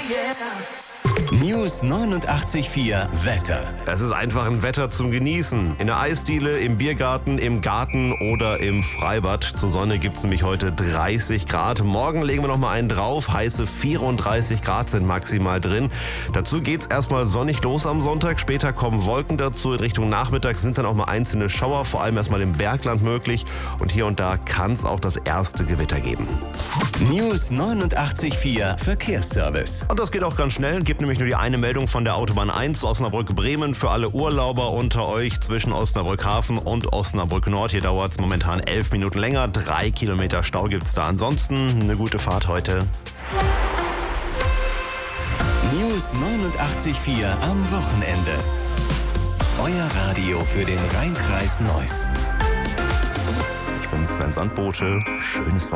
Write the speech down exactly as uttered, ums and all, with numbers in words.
News neunundachtzig Komma vier Wetter. Es ist einfach ein Wetter zum Genießen. In der Eisdiele, im Biergarten, im Garten oder im Freibad. Zur Sonne gibt es nämlich heute dreißig Grad. Morgen legen wir noch mal einen drauf. Heiße vierunddreißig Grad sind maximal drin. Dazu geht es erstmal sonnig los am Sonntag. Später kommen Wolken dazu. In Richtung Nachmittag sind dann auch mal einzelne Schauer, vor allem erstmal im Bergland möglich. Und hier und da kann es auch das erste Gewitter geben. News neunundachtzig Komma vier Verkehrsservice. Und das geht auch ganz schnell. Gibt nämlich nur die eine Meldung von der Autobahn eins Osnabrück-Bremen für alle Urlauber unter euch zwischen Osnabrück-Hafen und Osnabrück-Nord. Hier dauert es momentan elf Minuten länger. Drei Kilometer Stau gibt es da. Ansonsten eine gute Fahrt heute. News neunundachtzig Komma vier am Wochenende. Euer Radio für den Rhein-Kreis Neuss. Ich bin Sven Sandbote. Schönes Wochenende.